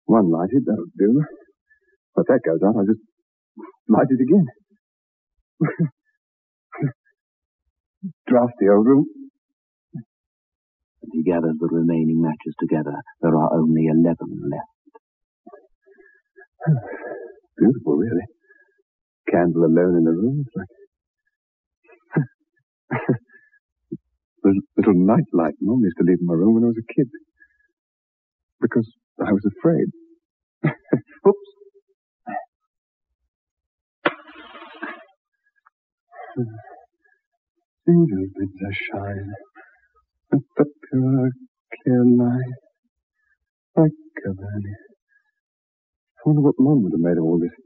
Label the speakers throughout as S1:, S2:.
S1: One lighted, that'll do. But that goes out, I'll just light it again. Drafty old room.
S2: And he gathers the remaining matches together. There are only 11 left.
S1: Beautiful, really. Candle alone in the room. It's like the little night light Mom used to leave in my room when I was a kid. Because I was afraid. Oops. Angel bids us shine at the pure, clear light, like a burning. I wonder what Mom would have made of all this.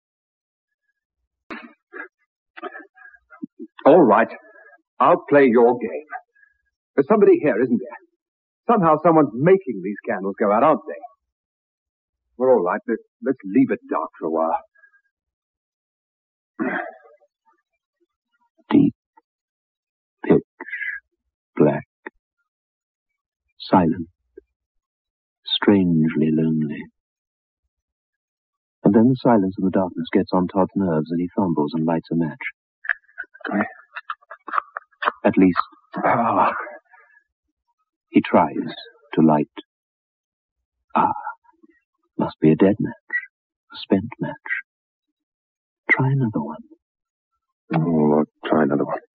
S3: All right. I'll play your game. There's somebody here, isn't there? Somehow someone's making these candles go out, aren't they? Well, all right. Let's leave it dark for a while.
S2: Deep, pitch, black, silent, strangely lonely. And then the silence and the darkness gets on Todd's nerves and he fumbles and lights a match. At least, he tries to light. Must be a dead match, a spent match. Try another one.
S1: Oh, I'll try another one.